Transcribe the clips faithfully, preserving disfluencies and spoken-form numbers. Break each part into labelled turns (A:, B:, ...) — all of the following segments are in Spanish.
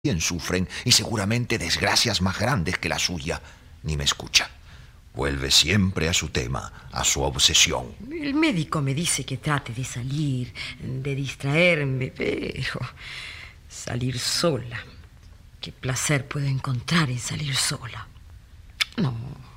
A: también sufren, y seguramente desgracias más grandes que la suya. Ni me escucha. Vuelve siempre a su tema, a su obsesión.
B: El médico me dice que trate de salir, de distraerme, pero salir sola. ¿Qué placer puedo encontrar en salir sola? No,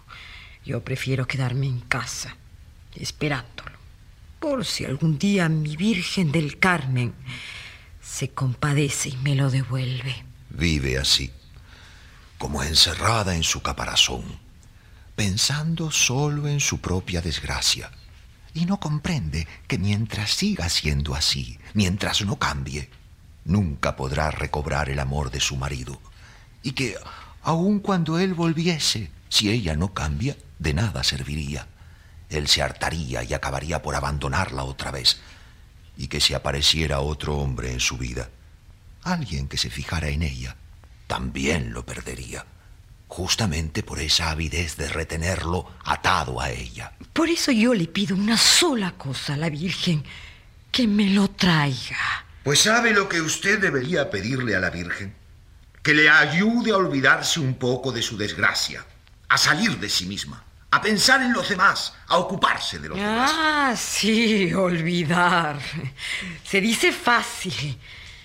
B: yo prefiero quedarme en casa, esperándolo, por si algún día mi Virgen del Carmen se compadece y me lo devuelve.
A: Vive así, como encerrada en su caparazón, pensando solo en su propia desgracia. Y no comprende que mientras siga siendo así, mientras no cambie, nunca podrá recobrar el amor de su marido. Y que, aun cuando él volviese, si ella no cambia, de nada serviría. Él se hartaría y acabaría por abandonarla otra vez. Y que si apareciera otro hombre en su vida, alguien que se fijara en ella, también lo perdería. Justamente por esa avidez de retenerlo atado a ella.
B: Por eso yo le pido una sola cosa a la Virgen: que me lo traiga.
C: Pues ¿sabe lo que usted debería pedirle a la Virgen? Que le ayude a olvidarse un poco de su desgracia, a salir de sí misma, a pensar en los demás, a ocuparse de los demás.
B: Ah, sí, olvidar. Se dice fácil.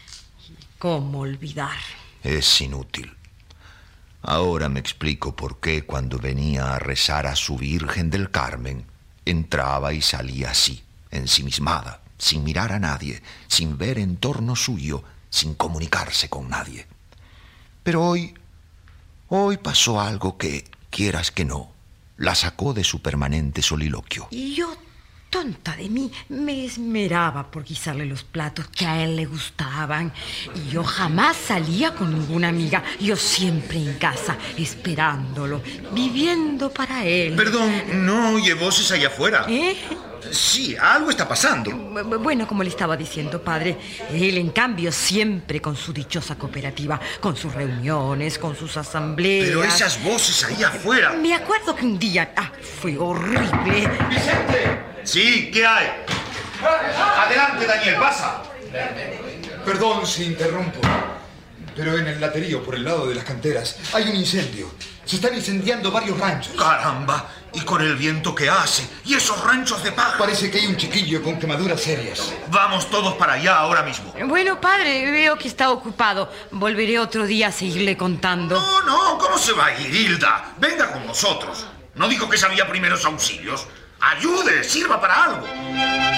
B: ¿Cómo olvidar?
A: Es inútil. Ahora me explico por qué cuando venía a rezar a su Virgen del Carmen, entraba y salía así, ensimismada, sin mirar a nadie, sin ver en torno suyo, sin comunicarse con nadie. Pero hoy, hoy pasó algo que, quieras que no, la sacó de su permanente soliloquio.
B: Y yo, tonta de mí, me esmeraba por guisarle los platos que a él le gustaban. Y yo jamás salía con ninguna amiga. Yo siempre en casa, esperándolo, viviendo para él.
C: Perdón, no oye voces allá afuera.
B: ¿Eh?
C: Sí, algo está pasando.
B: Bueno, como le estaba diciendo, padre, él, en cambio, siempre con su dichosa cooperativa, con sus reuniones, con sus asambleas.
C: Pero esas voces ahí afuera.
B: Me acuerdo que un día... Ah, fue horrible.
C: ¡Vicente! Sí, ¿qué hay? Adelante, Daniel, pasa.
D: Perdón si interrumpo, pero en el laterío, por el lado de las canteras, hay un incendio. Se están incendiando varios ranchos.
C: ¡Caramba! Y con el viento que hace, y esos ranchos de paja.
D: Parece que hay un chiquillo con quemaduras serias.
C: Vamos todos para allá ahora mismo.
B: Bueno, padre, veo que está ocupado. Volveré otro día a seguirle contando.
C: No, no, ¿cómo se va a ir, Hilda? Venga con nosotros. ¿No dijo que sabía primeros auxilios? Ayude, sirva para algo.